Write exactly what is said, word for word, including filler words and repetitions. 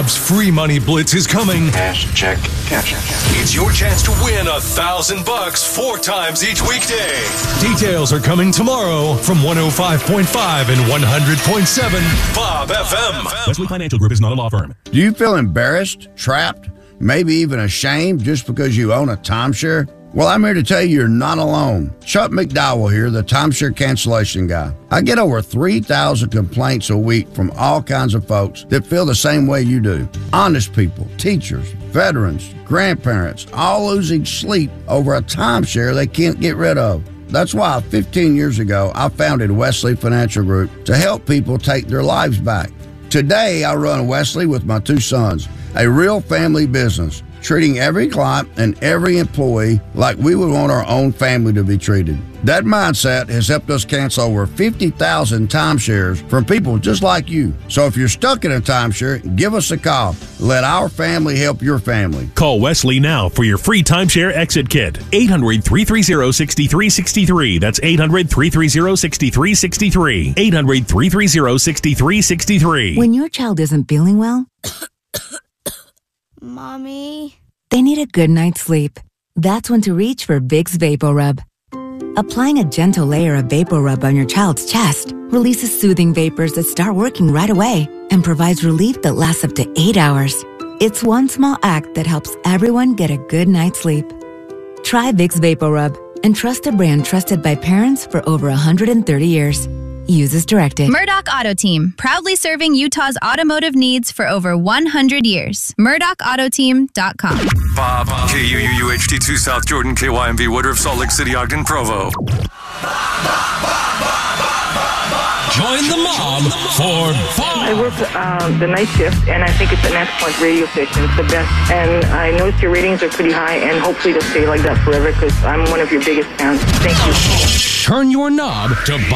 Bob's free money blitz is coming. Cash, check, cash, cash. It's your chance to win a thousand bucks four times each weekday. Details are coming tomorrow from one oh five point five and one hundred point seven Bob F M. Wesley Financial Group is not a law firm. Do you feel embarrassed, trapped, maybe even ashamed just because you own a timeshare? Well, I'm here to tell you you're not alone. Chuck McDowell here, the timeshare cancellation guy. I get over three thousand complaints a week from all kinds of folks that feel the same way you do. Honest people, teachers, veterans, grandparents, all losing sleep over a timeshare they can't get rid of. That's why fifteen years ago, I founded Wesley Financial Group to help people take their lives back. Today, I run Wesley with my two sons, a real family business, treating every client and every employee like we would want our own family to be treated. That mindset has helped us cancel over fifty thousand timeshares from people just like you. So if you're stuck in a timeshare, give us a call. Let our family help your family. Call Wesley now for your free timeshare exit kit. eight hundred, three three zero, six three six three. That's eight hundred, three three zero, six three six three. eight hundred, three three zero, six three six three. When your child isn't feeling well, Mommy, they need a good night's sleep. That's when to reach for Vicks VapoRub. Applying a gentle layer of VapoRub on your child's chest releases soothing vapors that start working right away and provides relief that lasts up to eight hours. It's one small act that helps everyone get a good night's sleep. Try Vicks VapoRub and trust a brand trusted by parents for over one hundred thirty years. Use as directed. Murdoch Auto Team, proudly serving Utah's automotive needs for over one hundred years. Murdoch Auto Team dot com. Bob, K U U U H T two South Jordan, K Y M V Woodruff, Salt Lake City, Ogden, Provo. Join the mob for Bob. I work uh, the night shift, and I think it's an excellent radio station. It's the best. And I noticed your ratings are pretty high, and hopefully they'll stay like that forever because I'm one of your biggest fans. Thank you. Turn your knob to